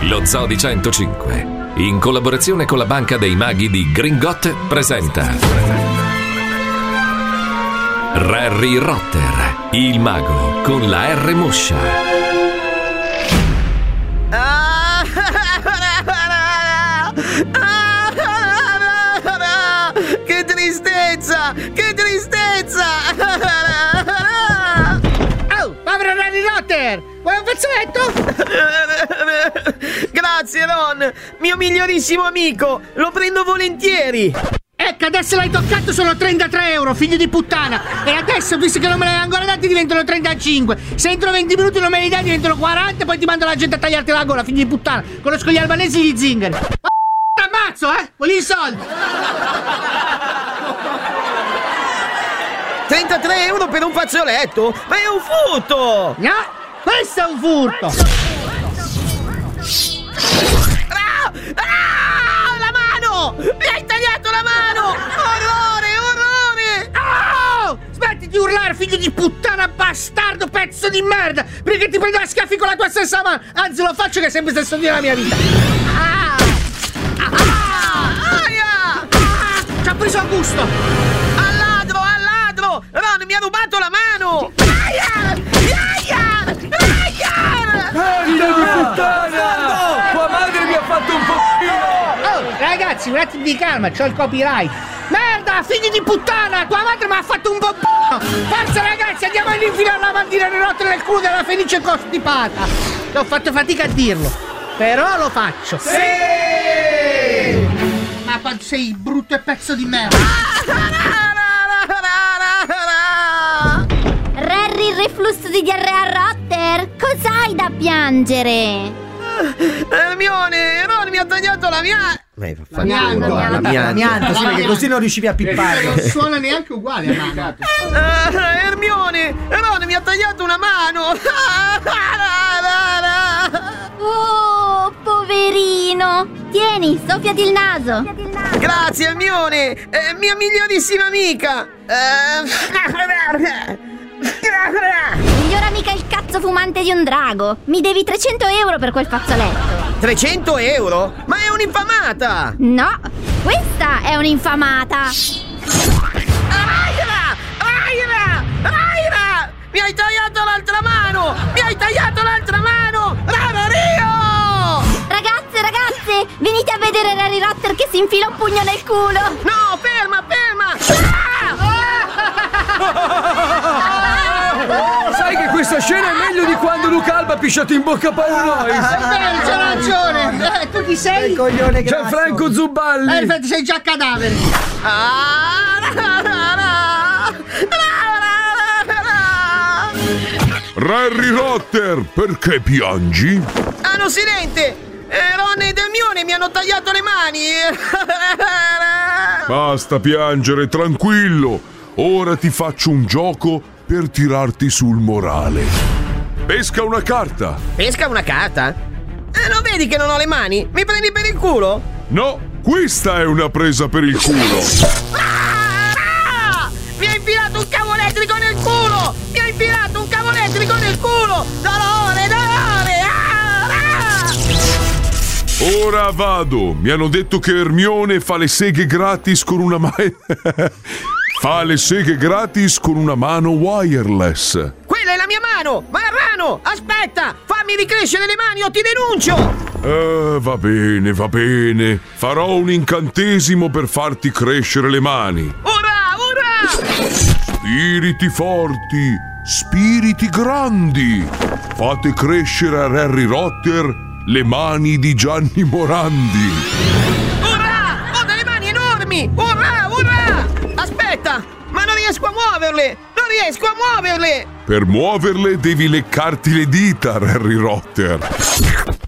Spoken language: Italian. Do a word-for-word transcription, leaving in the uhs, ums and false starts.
Lo Zoo di centocinque, in collaborazione con la Banca dei Maghi di Gringot, presenta Harry Rotter, il mago con la R moscia. Che tristezza! Che tristezza! Oh, povero Harry Rotter! Vuoi un fazzoletto? Grazie, Ron! Mio migliorissimo amico! Lo prendo volentieri! Ecco, adesso l'hai toccato, sono trentatré euro, figlio di puttana! E adesso, visto che non me ne hai ancora dati, diventano trentacinque! Se entro venti minuti non me li dai, diventano quaranta, poi ti mando la gente a tagliarti la gola, figlio di puttana! Conosco gli albanesi di zingari! Ma ammazzo, eh! Voglio i soldi! trentatré euro per un fazzoletto? Ma è un furto! No, questo è un furto! Ah! Ah! La mano! Mi hai tagliato la mano! Orrore, orrore! Oh! Smetti di urlare, figlio di puttana, bastardo, pezzo di merda! Perché ti prendo a schiaffi con la tua stessa mano! Anzi, lo faccio che è sempre stesso dia la mia vita! Ah! Ah! Ah! Aia! Ah! Ci ha preso a gusto! Al ladro, al ladro! Ron mi ha rubato la mano! Aia! Aia! Aia! Figlio di puttana! Tua madre mi ha fatto un po'. Oh, ragazzi, un attimo di calma, c'ho il copyright. Merda, figli di puttana, tua madre mi ha fatto un bombino. Forza ragazzi, andiamo a infilare la mandina di notte nel culo della felice costipata. Ho fatto fatica a dirlo, però lo faccio. Sì! Ma quanto sei brutto e pezzo di merda. Harry, il reflusso di diarrea Rotter, cos'hai da piangere? Hermione, Ron mi ha tagliato la mia... L'amianto, L'amianto, sì, perché così non riuscivi a pippare. Non suona neanche uguale a mano. Uh, Hermione, Ron mi ha tagliato una mano. Oh, poverino! Tieni, soffiati il naso. Grazie, Hermione, è mia migliorissima amica. Uh... Miglior amica il cazzo fumante di un drago. Mi devi trecento euro per quel fazzoletto. trecento euro? Ma è un'infamata! No, questa è un'infamata. Aira! Aira! Aira! Mi hai tagliato l'altra mano! Mi hai tagliato l'altra mano! Ravario! Ragazze, ragazze, venite a vedere Harry Rotter che si infila un pugno nel culo. No, ferma, ferma! Sai che questa scena è meglio di quando Luca Alba ha pisciato in bocca a Paolo Noyes. Eh, c'ha ragione. Eh, tu chi sei? Il coglione grasso. Gianfranco Zuballi. Eh, infatti sei già cadavere. Harry Rotter, perché piangi? Ano silente! Eh, Ron ed Hermione mi hanno tagliato le mani! Basta piangere, tranquillo. Ora ti faccio un gioco per tirarti sul morale. Pesca una carta. Pesca una carta? Eh, non vedi che non ho le mani? Mi prendi per il culo? No, questa è una presa per il culo. Ah! Mi hai infilato un cavo elettrico nel culo! Mi hai infilato un cavo elettrico nel culo! Dolore, dolore! Ah! Ah! Ora vado. Mi hanno detto che Hermione fa le seghe gratis con una mano. Fa le seghe gratis con una mano wireless. Quella è la mia mano! Marrano! Aspetta! Fammi ricrescere le mani o ti denuncio! Eh, va bene, va bene. Farò un incantesimo per farti crescere le mani. Ora, ora! Spiriti forti, spiriti grandi. Fate crescere a Harry Rotter le mani di Gianni Morandi. Ora! Ho delle mani enormi! Ora, ora! Aspetta! Ma non riesco a muoverle! Non riesco a muoverle! Per muoverle devi leccarti le dita, Harry Rotter.